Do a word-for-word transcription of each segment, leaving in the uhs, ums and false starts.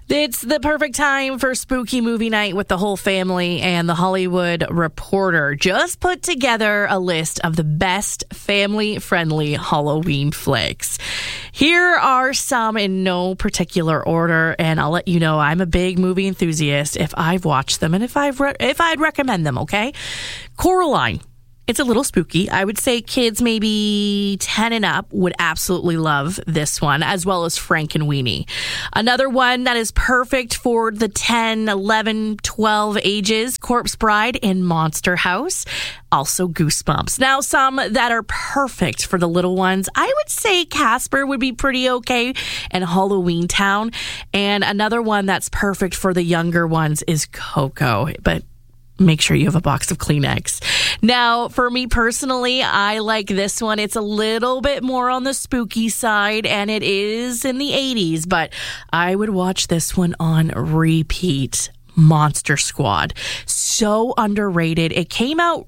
It's the perfect time for spooky movie night with the whole family, and the Hollywood Reporter just put together a list of the best family-friendly Halloween flicks. Here are some in no particular order, and I'll let you know I'm a big movie enthusiast if I've watched them and if I've re- if I'd recommend them, okay? Coraline. It's a little spooky. I would say kids maybe ten and up would absolutely love this one, as well as Frankenweenie. Another one that is perfect for the ten, eleven, twelve ages, Corpse Bride and Monster House. Also Goosebumps. Now, some that are perfect for the little ones, I would say Casper would be pretty okay, and Halloween Town. And another one that's perfect for the younger ones is Coco, but make sure you have a box of Kleenex. Now, for me personally, I like this one. It's a little bit more on the spooky side, and it is in the eighties, but I would watch this one on repeat. Monster Squad. So underrated. It came out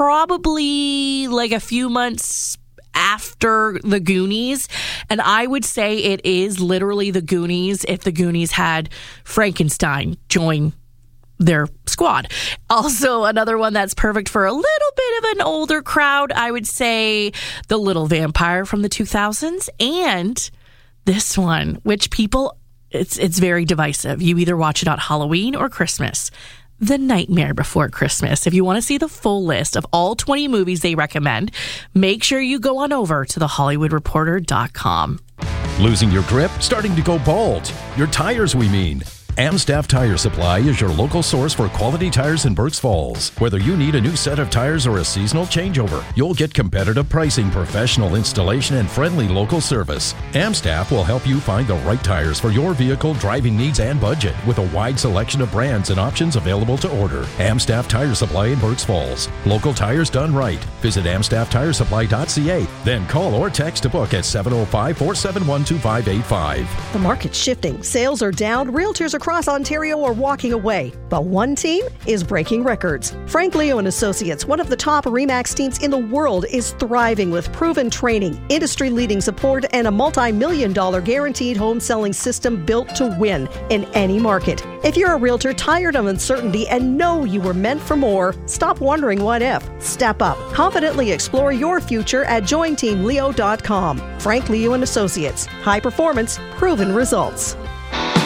probably like a few months after the Goonies, and I would say it is literally the Goonies if the Goonies had Frankenstein join their squad. Also, another one that's perfect for a little bit of an older crowd, I would say The Little Vampire from the two thousands, and this one, which people, it's it's very divisive. You either watch it on Halloween or Christmas. The Nightmare Before Christmas. If you want to see the full list of all twenty movies they recommend, make sure you go on over to the hollywood reporter dot com. Losing your grip? Starting to go bald? Your tires, we mean. Amstaff Tire Supply is your local source for quality tires in Berks Falls. Whether you need a new set of tires or a seasonal changeover, you'll get competitive pricing, professional installation, and friendly local service. Amstaff will help you find the right tires for your vehicle driving needs and budget, with a wide selection of brands and options available to order. Amstaff Tire Supply in Berks Falls. Local tires done right. Visit amstaff tire supply dot c a. Then call or text to book at seven oh five, four seven one, two five eight five. The market's shifting. Sales are down. Realtors are across Ontario are walking away, but one team is breaking records. Frank Leo and Associates, one of the top RE/MAX teams in the world, is thriving with proven training, industry-leading support, and a multi-million dollar guaranteed home selling system built to win in any market. If you're a realtor tired of uncertainty and know you were meant for more, stop wondering what if. Step up. Confidently explore your future at join team leo dot com. Frank Leo and Associates. High performance, proven results.